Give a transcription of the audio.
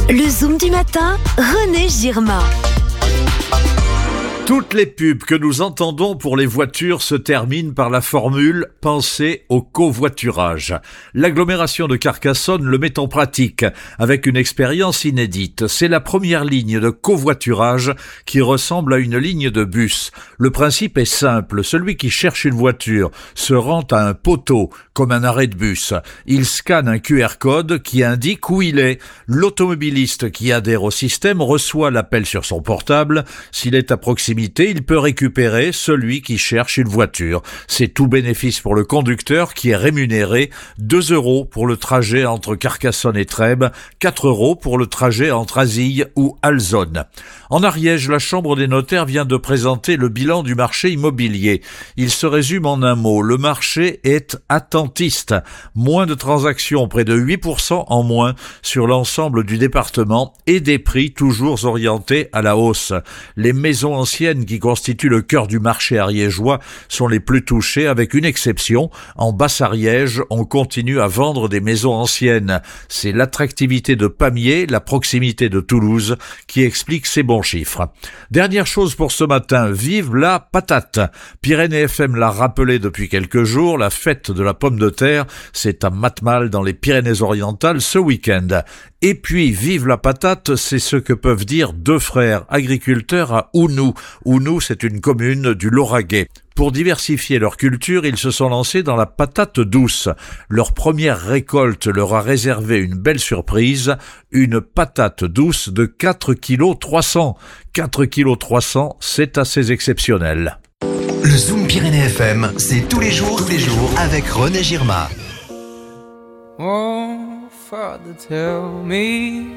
Le Zoom du matin, René Girma. Toutes les pubs que nous entendons pour les voitures se terminent par la formule « Pensez au covoiturage ». L'agglomération de Carcassonne le met en pratique avec une expérience inédite. C'est la première ligne de covoiturage qui ressemble à une ligne de bus. Le principe est simple. Celui qui cherche une voiture se rend à un poteau, comme un arrêt de bus. Il scanne un QR code qui indique où il est. L'automobiliste qui adhère au système reçoit l'appel sur son portable. S'il est à proximité, il peut récupérer celui qui cherche une voiture. C'est tout bénéfice pour le conducteur qui est rémunéré 2 € pour le trajet entre Carcassonne et Trèbes, 4 € pour le trajet entre Azille ou Alzonne. En Ariège, la Chambre des notaires vient de présenter le bilan du marché immobilier. Il se résume en un mot. Le marché est attentiste. Moins de transactions, près de 8% en moins sur l'ensemble du département et des prix toujours orientés à la hausse. Les maisons anciennes qui constituent le cœur du marché ariégeois sont les plus touchées, avec une exception. En Basse-Ariège, on continue à vendre des maisons anciennes. C'est l'attractivité de Pamiers, la proximité de Toulouse, qui explique ces bons chiffres. Dernière chose pour ce matin, vive la patate. Pyrénées FM l'a rappelé depuis quelques jours, la fête de la pomme de terre, c'est à Matmal dans les Pyrénées-Orientales ce week-end. Et puis, vive la patate, c'est ce que peuvent dire deux frères agriculteurs à Ounou. Ounou, c'est une commune du Lauragais. Pour diversifier leur culture, ils se sont lancés dans la patate douce. Leur première récolte leur a réservé une belle surprise, une patate douce de 4,3 kg. 4,3 kg, c'est assez exceptionnel. Le Zoom Pyrénées FM, c'est tous les jours avec René Girma. Oh, Father, tell me